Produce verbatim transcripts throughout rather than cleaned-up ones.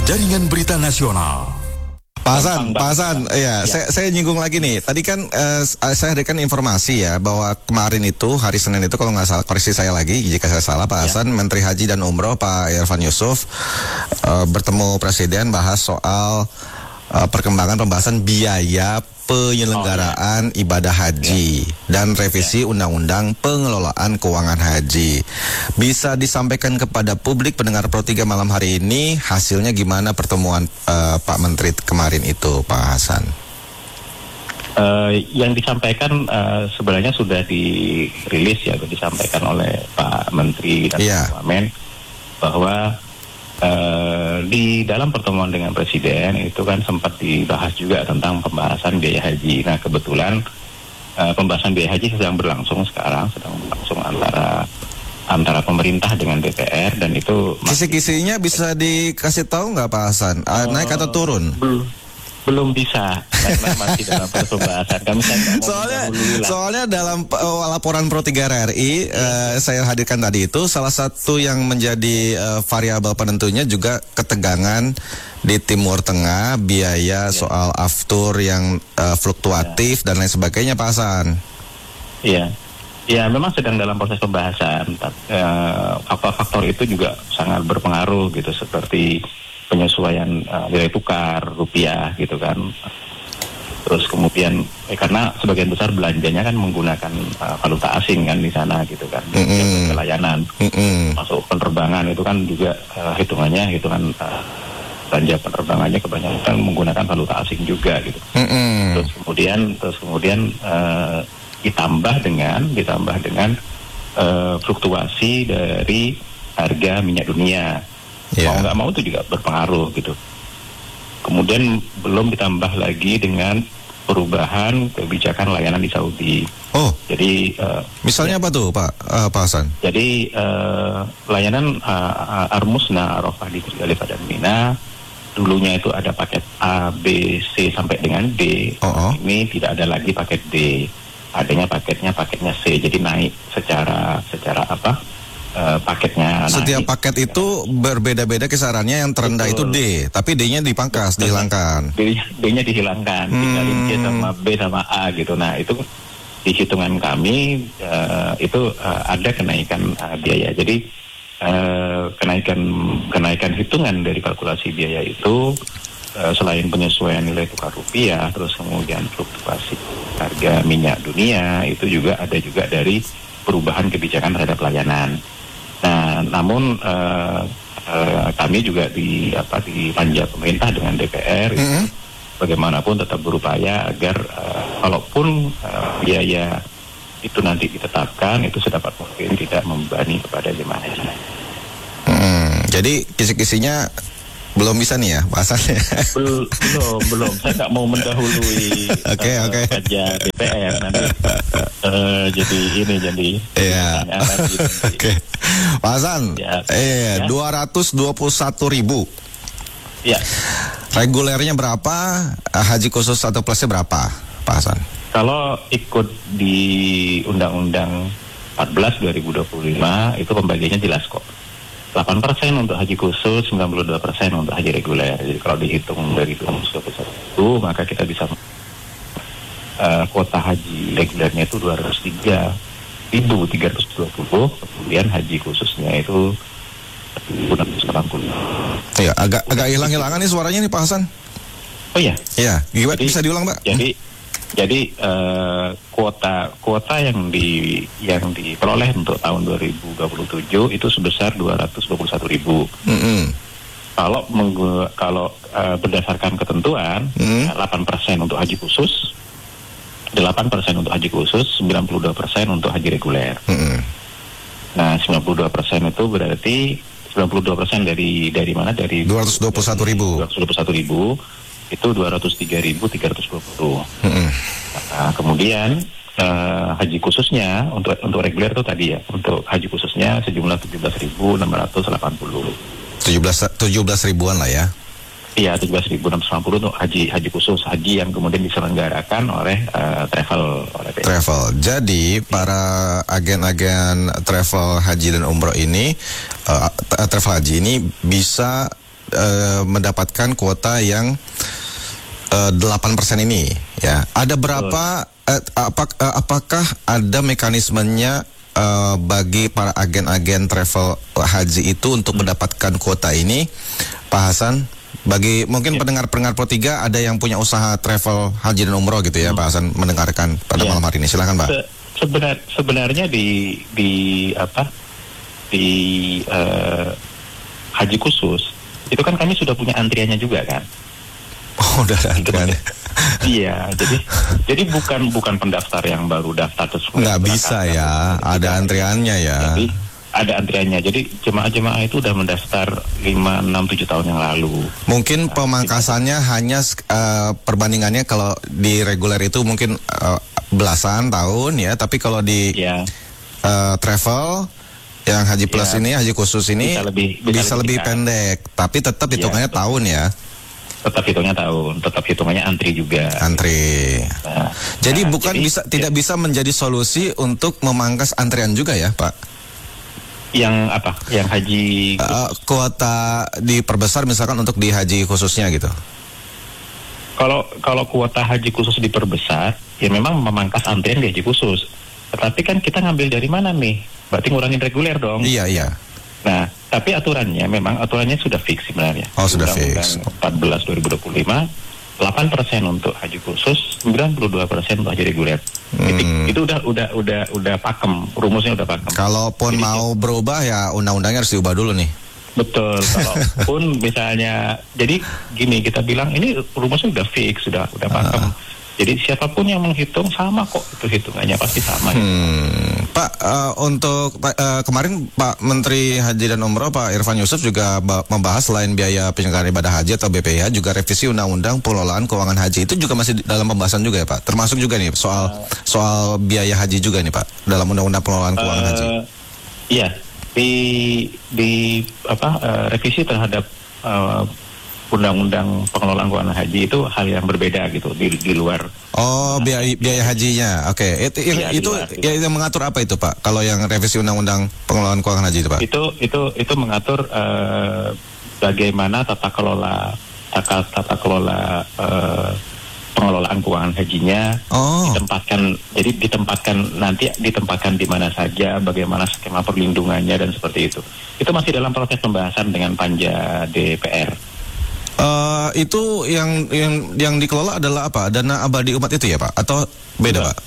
Jaringan Berita Nasional. Pak Hasan, Pak Hasan, ya, ya. Saya, saya nyinggung lagi nih. Tadi kan uh, saya hadirkan informasi ya bahwa kemarin itu hari Senin itu kalau nggak salah, koreksi saya lagi jika saya salah, Pak Hasan, ya. Menteri Haji dan Umroh Pak Irfan Yusuf uh, bertemu Presiden bahas soal uh, perkembangan pembahasan biaya penyelenggaraan oh, ya. ibadah haji ya. dan revisi ya. Undang-Undang Pengelolaan Keuangan Haji. Bisa disampaikan kepada publik pendengar Pro tiga malam hari ini hasilnya gimana pertemuan uh, Pak Menteri kemarin itu, Pak Hasan? Uh, yang disampaikan uh, sebenarnya sudah dirilis ya, disampaikan oleh Pak Menteri dan ya. Pak Wamen bahwa Uh, di dalam pertemuan dengan Presiden itu kan sempat dibahas juga tentang pembahasan biaya haji. Nah kebetulan uh, pembahasan biaya haji sedang berlangsung sekarang, sedang berlangsung antara antara pemerintah dengan D P R dan itu. Kisi-kisinya bisa dikasih tahu nggak Pak Hasan? Uh, naik atau turun? Belum, belum bisa karena masih dalam proses pembahasan. Kami soalnya soalnya dalam uh, laporan Pro tiga R R I uh, saya hadirkan tadi itu salah satu yang menjadi uh, variabel penentunya juga ketegangan di Timur Tengah, biaya ya. soal aftur yang uh, fluktuatif ya. dan lain sebagainya, Pak Hasan. Iya. Ya, memang sedang dalam proses pembahasan. Uh, faktor-faktor itu juga sangat berpengaruh gitu, seperti penyesuaian uh, nilai tukar rupiah gitu kan. Terus kemudian eh, karena sebagian besar belanjanya kan menggunakan uh, valuta asing kan di sana gitu kan. Mm-hmm. Pelayanan, mm-hmm. masuk penerbangan itu kan juga uh, hitungannya hitungan uh, belanja penerbangannya kebanyakan menggunakan valuta asing juga gitu. Mm-hmm. Terus kemudian terus kemudian uh, ditambah dengan ditambah dengan uh, fluktuasi dari harga minyak dunia. Yeah. Mau nggak mau itu juga berpengaruh gitu. Kemudian belum ditambah lagi dengan perubahan kebijakan layanan di Saudi. Oh, jadi uh, misalnya ya, apa tuh Pak uh, Pak Hasan? Jadi uh, layanan uh, Armusna Arafah di Musdalifah dan Mina dulunya itu ada paket A, B, C sampai dengan D. Oh, oh. Ini tidak ada lagi paket D. Adanya paketnya paketnya C. Jadi naik secara secara apa? Uh, paketnya. Setiap naik. paket itu berbeda-beda kisarannya, yang terendah Betul. itu D, tapi D-nya dipangkas, Betul. dihilangkan. D-nya dihilangkan, hmm. tinggalin C sama B sama A gitu. Nah itu di hitungan kami uh, itu uh, ada kenaikan uh, biaya. Jadi uh, kenaikan kenaikan hitungan dari kalkulasi biaya itu uh, selain penyesuaian nilai tukar rupiah, terus kemudian fluktuasi harga minyak dunia, itu juga ada juga dari perubahan kebijakan terhadap layanan. Nah, namun uh, uh, kami juga di apa di panja pemerintah dengan D P R, mm-hmm. bagaimanapun tetap berupaya agar uh, kalaupun uh, biaya itu nanti ditetapkan itu sedapat mungkin tidak membebani kepada jemaah haji. Hmm, jadi kisi-kisinya belum bisa nih ya bahasanya. Belum, belum, belum. Saya nggak mau mendahului Oke, uh, oke. kerja D P R nanti. Uh, jadi ini jadi. Iya. Oke. Pak Hasan, ya, eh ya. dua ratus dua puluh satu ribu. Ya. Regulernya berapa? Haji khusus atau plusnya berapa, Pak Hasan? Kalau ikut di Undang-Undang empat belas dua ribu dua puluh lima itu pembagiannya jelas kok. delapan persen untuk haji khusus, sembilan puluh dua persen untuk haji reguler. Jadi kalau dihitung dari dua ratus dua puluh satu itu, maka kita bisa uh, kuota haji regulernya itu dua ratus tiga ribu tiga ratus dua puluh, kemudian haji khususnya itu seribu enam ratus delapan puluh. Iya, agak agak hilang-hilangan nih suaranya nih Pak Hasan. Oh iya. Iya, gimana bisa diulang, Pak? Jadi Jadi uh, kuota kuota yang di yang diperoleh untuk tahun dua ribu dua puluh tujuh itu sebesar dua ratus dua puluh satu ribu. Mm-hmm. Kalau menggu, kalau uh, berdasarkan ketentuan mm-hmm. delapan persen untuk haji khusus, delapan persen untuk haji khusus, sembilan puluh dua persen untuk haji reguler. Mm-hmm. Nah, sembilan puluh dua persen itu berarti sembilan puluh dua persen dari dari mana? Dari dua ratus dua puluh satu ribu. dua ratus dua puluh satu ribu. Itu dua ratus tiga ribu tiga ratus dua puluh. Mm-hmm. Nah, kemudian uh, haji khususnya untuk untuk reguler itu tadi ya, untuk haji khususnya sejumlah tujuh belas ribu enam ratus delapan puluh. tujuh belas ribuan lah ya. Iya, tujuh belas ribu enam ratus delapan puluh untuk haji haji khusus, haji yang kemudian diselenggarakan oleh uh, travel oleh travel. Jadi para agen-agen travel haji dan umroh ini uh, travel haji ini bisa uh, mendapatkan kuota yang uh, delapan persen ini ya. Ada berapa uh, apak, uh, apakah ada mekanismenya uh, bagi para agen-agen travel haji itu untuk hmm. mendapatkan kuota ini, Pak Hasan? Bagi mungkin ya. pendengar-pendengar Pro tiga ada yang punya usaha travel haji dan umroh gitu ya, hmm. Pak Hasan mendengarkan pada ya. malam hari ini. Silakan, Pak. Se sebenar sebenarnya di di apa? di uh, haji khusus itu kan kami sudah punya antriannya juga kan. Oh, udah ada antrian. Iya, jadi jadi bukan bukan pendaftar yang baru daftar terus nggak bisa ya, ada antriannya ya. Jadi ada antriannya. Jadi jemaah-jemaah itu udah mendaftar lima, enam, tujuh tahun yang lalu. Mungkin nah, pemangkasannya itu hanya uh, perbandingannya kalau di reguler itu mungkin uh, belasan tahun ya, tapi kalau di ya. uh, travel yang haji plus ya, ini, haji khusus ini bisa lebih, bisa bisa lebih, lebih pendek, tapi tetap hitungannya ya, tahun ya. Tetap hitungnya tahun, tetap hitungannya antri juga. Antri. Nah, jadi nah, bukan jadi, bisa ya. tidak bisa menjadi solusi untuk memangkas antrian juga ya, Pak? Yang apa? Yang haji uh, kuota diperbesar misalkan untuk di haji khususnya gitu. Kalau kalau kuota haji khusus diperbesar, ya memang memangkas antrian di haji khusus. Tetapi kan kita ngambil dari mana nih? Berarti ngurangin reguler dong. Iya, iya. Nah, tapi aturannya memang aturannya sudah fix sebenarnya. Oh, sudah fix. empat belas dua ribu dua puluh lima, delapan persen untuk haji khusus, sembilan puluh dua persen untuk haji reguler. Hmm. Itu udah udah udah udah pakem, rumusnya udah pakem. Kalaupun jadi, mau berubah ya undang-undangnya harus diubah dulu nih. Betul, kalaupun misalnya, jadi gini kita bilang ini rumusnya udah fix, sudah udah pakem. Uh. Jadi siapapun yang menghitung sama kok, itu hitungannya pasti sama. Hmm. Pak, uh, untuk uh, kemarin Pak Menteri Haji dan Umroh Pak Irfan Yusuf juga membahas selain biaya penyelenggaraan ibadah haji atau B P I H juga revisi Undang-Undang Pengelolaan Keuangan Haji, itu juga masih dalam pembahasan juga ya Pak. Termasuk juga nih soal uh, soal biaya haji juga nih Pak dalam Undang-Undang Pengelolaan Keuangan uh, Haji. Iya, di di apa uh, revisi terhadap uh, Undang-Undang Pengelolaan Keuangan Haji itu hal yang berbeda gitu di, di luar. Oh, biaya biaya hajinya, oke. Okay. It, it, ya, itu ya, yang mengatur apa itu Pak? Kalau yang revisi Undang-Undang Pengelolaan Keuangan Haji itu Pak? Itu itu itu mengatur uh, bagaimana tata kelola tata tata kelola uh, pengelolaan keuangan hajinya oh. ditempatkan. Jadi ditempatkan nanti ditempatkan di mana saja, bagaimana skema perlindungannya dan seperti itu. Itu masih dalam proses pembahasan dengan Panja D P R. Uh, itu yang yang yang dikelola adalah apa? Dana abadi umat itu ya Pak? Atau beda Pak?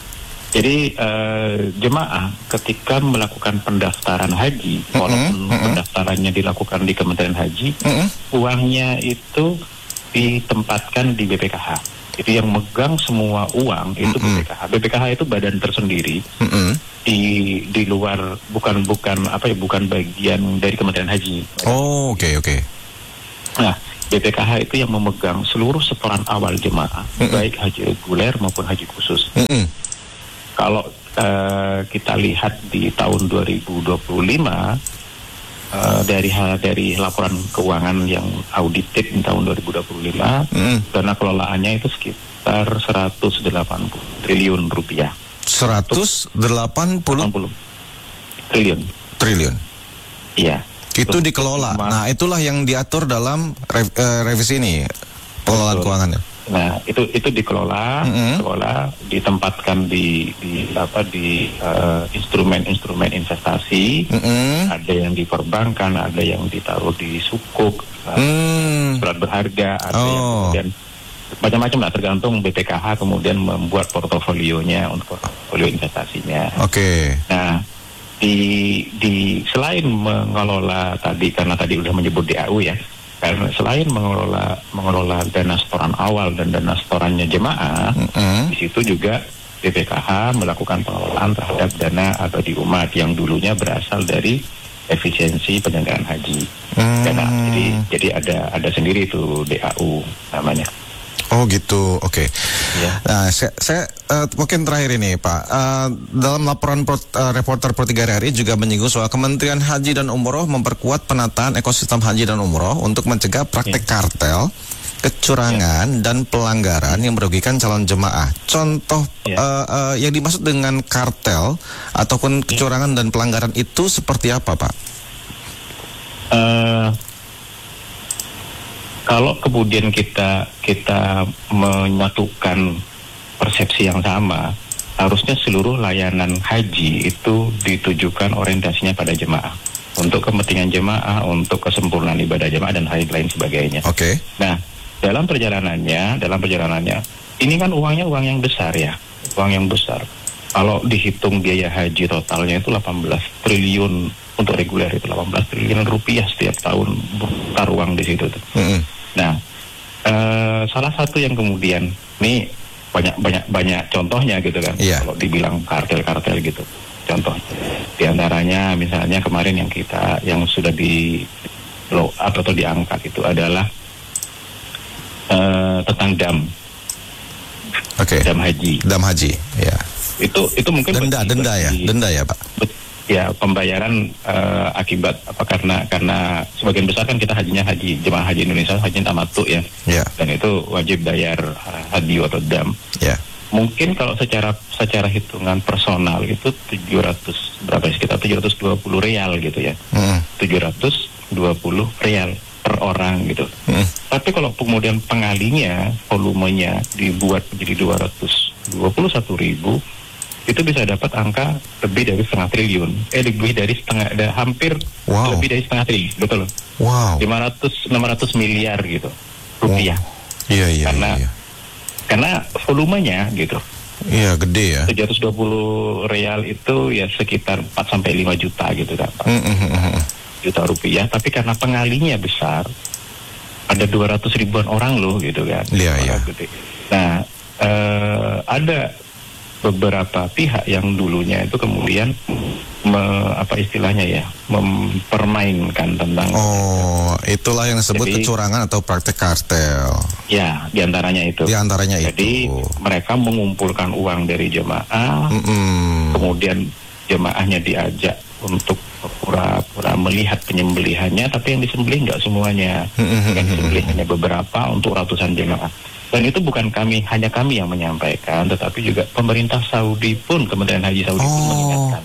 Jadi uh, jemaah ketika melakukan pendaftaran haji, mm-hmm, walaupun mm-hmm. pendaftarannya dilakukan di Kementerian Haji, mm-hmm. uangnya itu ditempatkan di B P K H. Itu yang megang semua uang itu mm-hmm. B P K H. B P K H itu badan tersendiri mm-hmm. di di luar, bukan bukan apa ya bukan bagian dari Kementerian Haji. Oh, oke okay, oke. Okay. Nah, B P K H itu yang memegang seluruh setoran awal jemaah, mm-hmm. baik haji reguler maupun haji khusus. Mm-hmm. Kalau uh, kita lihat di tahun dua ribu dua puluh lima uh, dari dari laporan keuangan yang audited di tahun dua ribu dua puluh lima, mm-hmm. dana kelolaannya itu sekitar seratus delapan puluh triliun rupiah. seratus delapan puluh triliun. Triliun. Iya. Itu dikelola. Nah, itulah yang diatur dalam rev, uh, revisi ini pengelolaan keuangannya. Nah, itu itu dikelola, mm-hmm. dikelola, ditempatkan di di apa di uh, instrumen-instrumen investasi. Mm-hmm. Ada yang di perbankan, ada yang ditaruh di sukuk, mm. surat berharga, ada oh. yang kemudian macam-macam lah, tergantung B P K H kemudian membuat portofolionya untuk portofolio investasinya. Oke. Okay. Nah, di di selain mengelola tadi, karena tadi udah menyebut D A U ya, karena selain mengelola mengelola dana setoran awal dan dana setorannya jemaah, mm-hmm. di situ juga B P K H melakukan pengelolaan terhadap dana abadi umat yang dulunya berasal dari efisiensi penyelenggaraan haji. Mm. Dana, jadi jadi ada ada sendiri itu D A U namanya. Oh gitu, oke. Okay. Ya. Nah, saya, saya uh, mungkin terakhir ini Pak, uh, dalam laporan pro, uh, reporter Pro tiga R R I juga menyinggung soal Kementerian Haji dan Umroh memperkuat penataan ekosistem haji dan umroh untuk mencegah praktek ya. kartel, kecurangan ya. dan pelanggaran yang merugikan calon jemaah. Contoh ya. uh, uh, yang dimaksud dengan kartel ataupun kecurangan ya. dan pelanggaran itu seperti apa Pak? Uh, kalau kemudian kita kita menyatukan persepsi yang sama, harusnya seluruh layanan haji itu ditujukan orientasinya pada jemaah, untuk kepentingan jemaah, untuk kesempurnaan ibadah jemaah dan hal lain sebagainya. Oke. Okay. Nah, dalam perjalanannya, dalam perjalanannya, ini kan uangnya uang yang besar ya, uang yang besar. Kalau dihitung biaya haji totalnya itu delapan belas triliun untuk reguler, itu delapan belas triliun rupiah setiap tahun putar uang di situ tuh. Mm-hmm. Nah, uh, salah satu yang kemudian ini banyak banyak banyak contohnya gitu kan, yeah. Kalau dibilang kartel-kartel gitu, contoh di antaranya misalnya kemarin yang kita yang sudah di blow up atau diangkat itu adalah uh, tentang dam. Oke. Okay. Dam haji. Dam haji, ya. Itu itu mungkin denda bagi, denda ya, denda ya Pak. Ya, pembayaran uh, akibat apa karena karena sebagian besar kan kita hajinya haji jemaah haji Indonesia haji tamattu ya. Yeah. Dan itu wajib bayar uh, hadiyu atau dam. Yeah. Mungkin kalau secara secara hitungan personal itu tujuh ratus berapa ya, sekitar tujuh ratus dua puluh real gitu ya. Mm. tujuh ratus dua puluh real per orang gitu. Mm. Tapi kalau kemudian pengalinya volumenya dibuat menjadi dua ratus dua puluh satu ribu, itu bisa dapat angka lebih dari setengah triliun, eh lebih dari setengah, ada hampir wow. lebih dari setengah triliun, betul? Wow. lima ratus enam ratus miliar gitu rupiah. Wow. Iya iya. Karena iya. karena volumenya gitu. Iya gede ya. tujuh ratus dua puluh real itu ya sekitar empat sampai lima juta gitu kan, Pak. Mm-hmm. Juta rupiah, tapi karena pengalinya besar, ada dua ratus ribuan orang loh gitu kan. Iya iya. Nah, eh, ada beberapa pihak yang dulunya itu kemudian me, apa istilahnya ya mempermainkan tentang oh itulah yang disebut jadi, kecurangan atau praktek kartel ya diantaranya itu diantaranya jadi itu. Mereka mengumpulkan uang dari jemaah, mm-mm. kemudian jemaahnya diajak untuk pura-pura melihat penyembelihannya, tapi yang disembelih nggak semuanya, mm-hmm. yang disembelih hanya beberapa untuk ratusan jemaah. Dan itu bukan kami, hanya kami yang menyampaikan, tetapi juga pemerintah Saudi pun, Kementerian Haji Saudi oh. pun mengingatkan.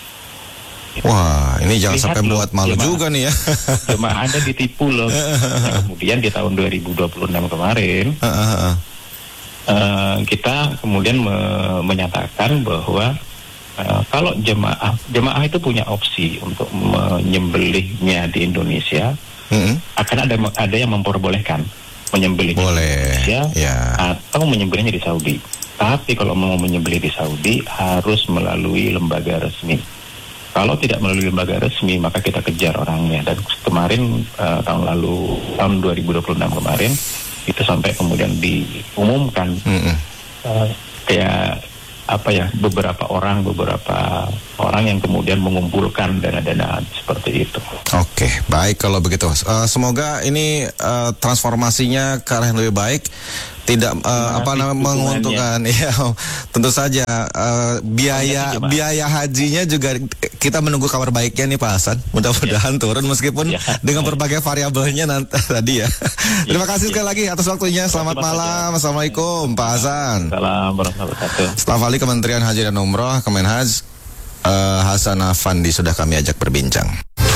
Wah, ini jangan Lihat sampai loh, buat malu jemaah, juga nih ya. Jemaah Anda ditipu loh. Nah, kemudian di tahun dua ribu dua puluh enam kemarin, uh, uh, uh. Uh, kita kemudian me- menyatakan bahwa uh, kalau jemaah, jemaah itu punya opsi untuk menyembelihnya di Indonesia, uh-huh. akan ada ada yang memperbolehkan menyembelih boleh di Indonesia ya. Atau menyembelihnya di Saudi. Tapi kalau mau menyembelih di Saudi harus melalui lembaga resmi. Kalau tidak melalui lembaga resmi maka kita kejar orangnya. Dan kemarin uh, tahun lalu tahun dua ribu dua puluh enam kemarin itu sampai kemudian diumumkan mm-hmm. uh, kayak apa ya beberapa orang beberapa orang yang kemudian mengumpulkan dana-dana seperti itu. Oke, baik kalau begitu. Uh, semoga ini uh, transformasinya ke arah yang lebih baik, tidak uh, apa namanya menguntungkan. Ya, tentu saja uh, biaya oh, biaya hajinya juga kita menunggu kabar baiknya nih Pak Hasan. Mudah-mudahan ya. turun meskipun ya. dengan berbagai variabelnya nanti tadi ya. ya. Terima kasih ya. sekali lagi atas waktunya. Selamat Terima malam. Saja. Assalamualaikum Pak Hasan. Assalamualaikum warahmatullahi wabarakatuh. Staf Ahli Kementerian Haji dan Umroh Kemenhaj uh, Hasan Afandi sudah kami ajak berbincang.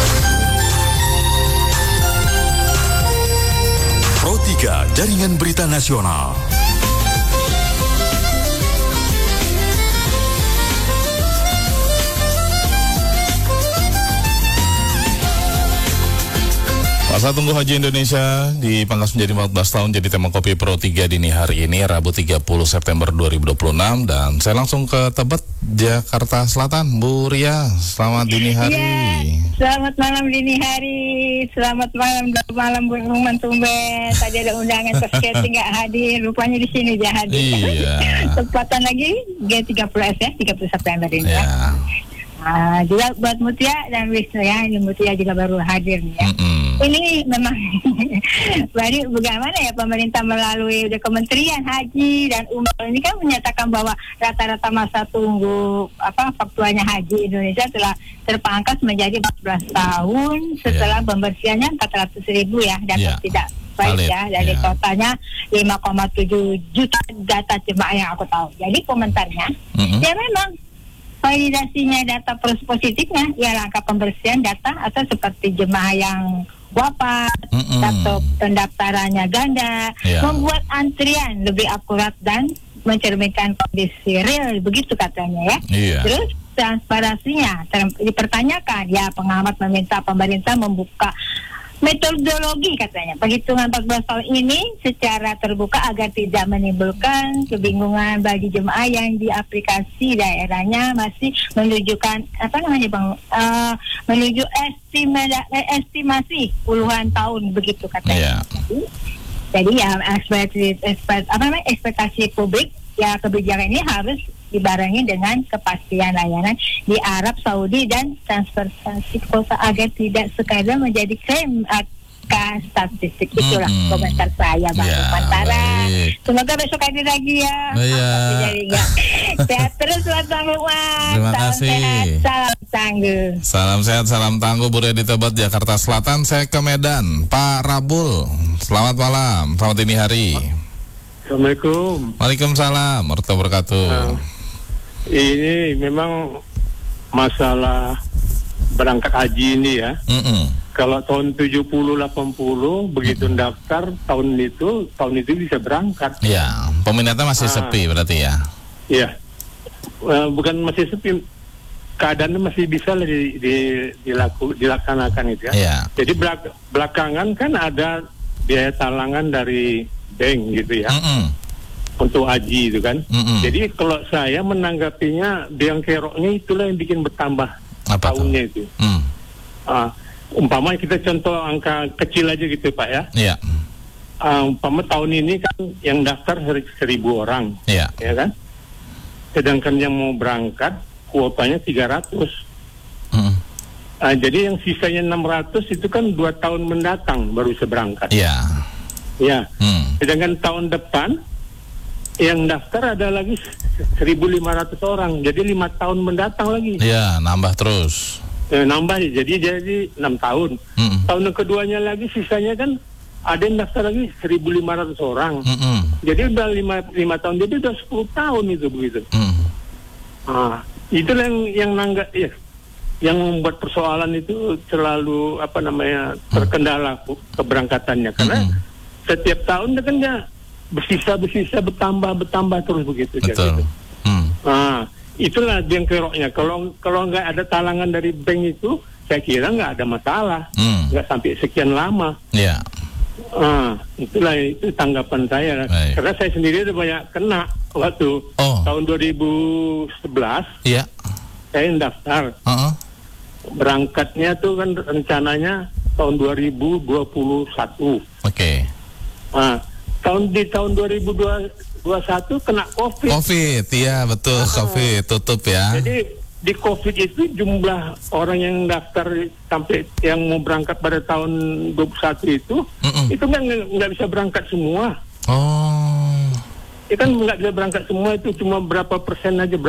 Pro tiga Jaringan Berita Nasional. Masa tunggu Haji Indonesia dipangkas menjadi empat belas tahun jadi tema Kopi Pro tiga dini hari ini Rabu tiga puluh September dua ribu dua puluh enam dan saya langsung ke Tebet, Jakarta Selatan. Bu Ria, selamat dini hari. Ya, selamat malam dini hari. Selamat malam malam Bu Ruman Tumben. Tadi ada undangan tersketi nggak hadir, rupanya di sini dia hadir. Iya. Tempatan lagi G tiga puluh S ya, tiga puluh September ini ya. ya. Nah, juga buat Mutia dan Wisnu ya, ini Mutia juga baru hadir nih ya. Mm-mm. Ini memang baru bagaimana ya pemerintah melalui Kementerian Haji dan Umroh ini kan menyatakan bahwa rata-rata masa tunggu apa faktualnya haji Indonesia telah terpangkas menjadi empat belas tahun setelah yeah. pembersihannya empat ratus ribu ya dan yeah. tidak baik ya dari yeah. totalnya lima koma tujuh juta data jemaah yang aku tahu. Jadi komentarnya mm-hmm. ya memang validasinya data positifnya ya langkah pembersihan data atau seperti jemaah yang wafat Mm-mm. atau pendaftarannya ganda, Ya. membuat antrian lebih akurat dan mencerminkan kondisi real, begitu katanya ya. Iya. Terus transparansinya ter- dipertanyakan, ya pengamat meminta pemerintah membuka metodologi katanya penghitungan empat belas tahun ini secara terbuka agar tidak menimbulkan kebingungan bagi jemaah yang di aplikasi daerahnya masih menunjukkan apa namanya bang uh, menuju estimasi, estimasi puluhan tahun begitu katanya. Iya. Jadi ya ekspektasi, ekspekt, apa namanya ekspektasi publik ya kebijakan ini harus dibarengi dengan kepastian layanan di Arab Saudi dan transportasi kota agar tidak sekadar menjadi klaim angka statistik. Itulah Mm-hmm. komentar saya Bang Ya, Pantara. baik. Semoga besok hadir lagi ya. Iya. Jadinya. Sehat terus buat Bang Lukman. Terima Salam kasih. sehat, salam tangguh. Salam sehat, salam tangguh Bu Ria di Tebet, Jakarta Selatan. Saya ke Medan, Pak Rabul. Selamat malam, selamat dini hari. Assalamualaikum. Waalaikumsalam warahmatullahi wabarakatuh. Nah, ini memang masalah berangkat haji ini ya. Mm-mm. Kalau tahun tujuh puluh delapan puluh begitu daftar tahun itu tahun itu bisa berangkat. Ya, peminatnya masih Ah. sepi berarti ya. Iya. Eh, bukan masih sepi, keadaannya masih bisa lah di, di, dilaku, dilaksanakan itu ya. Iya. Jadi belak- belakangan kan ada biaya talangan dari bank gitu ya. Mm-mm. Untuk haji itu kan. Mm-mm. Jadi kalau saya menanggapinya biang keroknya itulah yang bikin bertambah Apa tuh? tahunnya itu. Mm. Ah, umpama kita contoh angka kecil aja gitu Pak ya. Iya. Ah, umpama tahun ini kan yang daftar ser- seribu orang, Iya. ya kan. Sedangkan yang mau berangkat kuotanya tiga ratus. Mm. Ah, jadi yang sisanya enam ratus itu kan dua tahun mendatang baru bisa berangkat. Iya. Ya. Mm. Sedangkan tahun depan yang daftar ada lagi seribu lima ratus orang. Jadi lima tahun mendatang lagi. Iya, nambah terus. Eh, nambah jadi jadi enam tahun. Mm-mm. Tahun yang keduanya lagi sisanya kan ada yang daftar lagi seribu lima ratus orang. Mm-mm. Jadi udah lima, lima tahun, jadi udah sepuluh tahun itu begitu. Mm. Ah, itulah yang yang nangga ya, yang membuat persoalan itu selalu apa namanya terkendala ke- keberangkatannya karena Mm-mm. setiap tahun kan dia bersisa bersisa bertambah bertambah terus begitu. Betul. Gitu. Mm. Ah, itulah yang keroknya. Kalau kalau nggak ada talangan dari bank itu, saya kira nggak ada masalah, Mm. nggak sampai sekian lama. Iya. Ah, itulah itu tanggapan saya. Baik. Karena saya sendiri udah banyak kena waktu Oh. tahun dua ribu sebelas Iya. saya yang daftar. Uh-uh. Berangkatnya tuh kan rencananya tahun dua ribu dua puluh satu. Oke. Ah, tahun di tahun dua ribu dua puluh satu kena COVID. Covid, iya betul. Covid tutup ya. Jadi di COVID itu jumlah orang yang daftar sampai yang mau berangkat pada tahun dua puluh satu itu, Mm-mm. itu kan nggak nggak bisa berangkat semua. Oh. Itu kan nggak bisa berangkat semua, itu cuma berapa persen aja.